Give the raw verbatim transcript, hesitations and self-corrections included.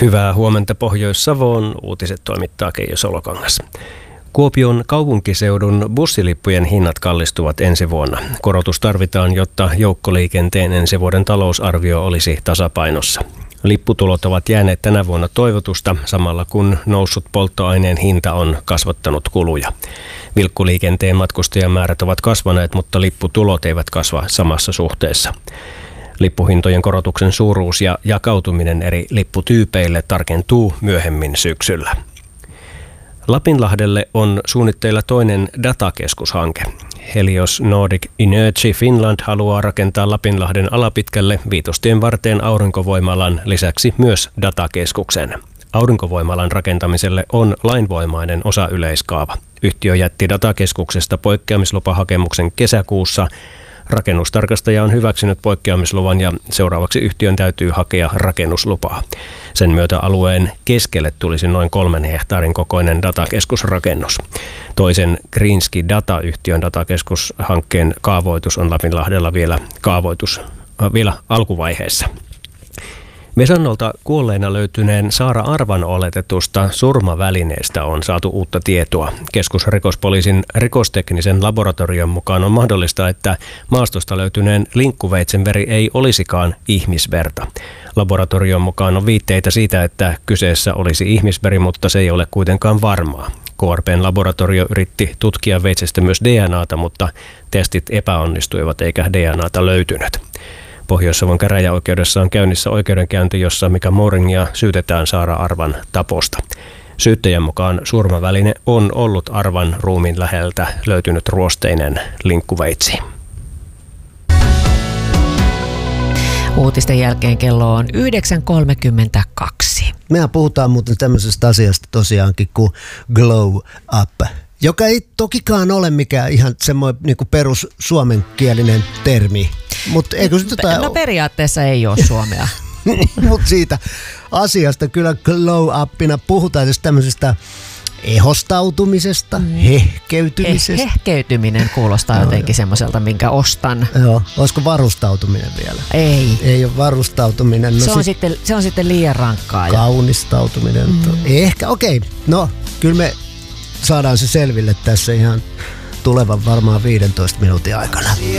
Hyvää huomenta Pohjois-Savoon. Uutiset toimittaa Keijo Solokangas. Kuopion kaupunkiseudun bussilippujen hinnat kallistuvat ensi vuonna. Korotus tarvitaan, jotta joukkoliikenteen ensi vuoden talousarvio olisi tasapainossa. Lipputulot ovat jääneet tänä vuonna toivotusta, samalla kun noussut polttoaineen hinta on kasvattanut kuluja. Vilkkuliikenteen matkustajamäärät ovat kasvaneet, mutta lipputulot eivät kasva samassa suhteessa. Lippuhintojen korotuksen suuruus ja jakautuminen eri lipputyypeille tarkentuu myöhemmin syksyllä. Lapinlahdelle on suunnitteilla toinen datakeskushanke. Helios Nordic Energy Finland haluaa rakentaa Lapinlahden alapitkälle Viitostien varteen aurinkovoimalan lisäksi myös datakeskuksen. Aurinkovoimalan rakentamiselle on lainvoimainen osayleiskaava. Yhtiö jätti datakeskuksesta poikkeamislupahakemuksen kesäkuussa. Rakennustarkastaja on hyväksynyt poikkeamisluvan ja seuraavaksi yhtiön täytyy hakea rakennuslupaa. Sen myötä alueen keskelle tulisi noin kolmen hehtaarin kokoinen datakeskusrakennus. Toisen Greenski Data-yhtiön datakeskushankkeen kaavoitus on Lapinlahdella vielä, kaavoitus, äh, vielä alkuvaiheessa. Vesannolta kuolleena löytyneen Saara Arvan oletetusta surmavälineestä on saatu uutta tietoa. Keskusrikospoliisin rikosteknisen laboratorion mukaan on mahdollista, että maastosta löytyneen linkkuveitsen veri ei olisikaan ihmisverta. Laboratorion mukaan on viitteitä siitä, että kyseessä olisi ihmisveri, mutta se ei ole kuitenkaan varmaa. K R P:n laboratorio yritti tutkia veitsestä myös D N A:ta, mutta testit epäonnistuivat eikä D N A:ta löytynyt. Pohjois-Savon käräjäoikeudessa on käynnissä oikeudenkäynti, jossa Mika Moringia syytetään Saara Arvan taposta. Syyttäjän mukaan surmaväline on ollut Arvan ruumiin läheltä löytynyt ruosteinen linkkuveitsi. Uutisten jälkeen kello on yhdeksän kolmekymmentäkaksi. Mehän puhutaan muuten tämmöisestä asiasta tosiaankin kuin glow up, joka ei tokikaan ole mikään ihan semmoinen niin kuin perus suomenkielinen termi. Mut eikö se tota... No periaatteessa ei ole suomea. Mutta siitä asiasta kyllä glow upina puhutaan siis tämmöisestä ehostautumisitumisesta, mm. hehkeytymisestä. Eh, hehkeytyminen kuulostaa no, jotenkin semmoiselta, minkä ostan. Joo, olisiko varustautuminen vielä? Ei. Ei ole varustautuminen. No se, on sit... sitten, se on sitten liian rankkaa. Kaunistautuminen. Mm. Ehkä, okei. Okay. No, kyllä me saadaan se selville tässä ihan tulevan varmaan viidentoista minuutin aikana.